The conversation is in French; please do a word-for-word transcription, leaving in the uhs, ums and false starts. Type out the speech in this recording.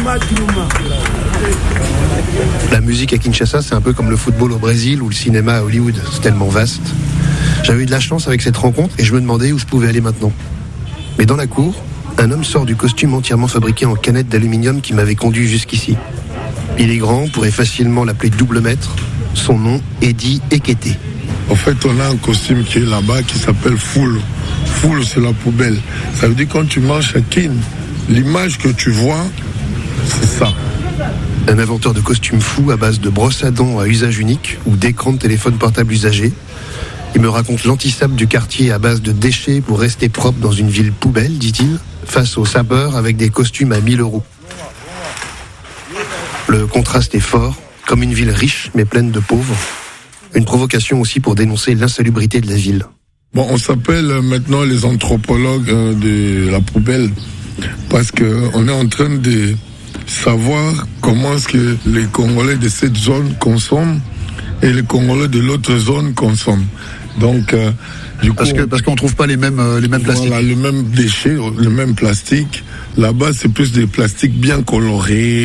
La musique à Kinshasa, c'est un peu comme le football au Brésil ou le cinéma à Hollywood. C'est tellement vaste. J'avais eu de la chance avec cette rencontre et je me demandais où je pouvais aller maintenant. Mais dans la cour, un homme sort du costume entièrement fabriqué en canettes d'aluminium qui m'avait conduit jusqu'ici. Il est grand, on pourrait facilement l'appeler double maître. Son nom, Eddie Ekete. En fait, on a un costume qui est là-bas qui s'appelle Foule. Foule, c'est la poubelle. Ça veut dire quand tu manges à Kin, l'image que tu vois, c'est ça. Un inventeur de costumes fous à base de brosses à dents à usage unique ou d'écrans de téléphone portable usagés. Il me raconte l'antisable du quartier à base de déchets pour rester propre dans une ville poubelle, dit-il, face aux sapeurs avec des costumes à mille euros. Le contraste est fort, comme une ville riche mais pleine de pauvres. Une provocation aussi pour dénoncer l'insalubrité de la ville. Bon, on s'appelle maintenant les anthropologues de la poubelle parce que on est en train de savoir comment est-ce que les Congolais de cette zone consomment et les Congolais de l'autre zone consomment. Donc, euh, du coup, parce que parce qu'on trouve pas les mêmes euh, les mêmes plastiques. Voilà, le même déchet, le même plastique. Là-bas, c'est plus des plastiques bien colorés.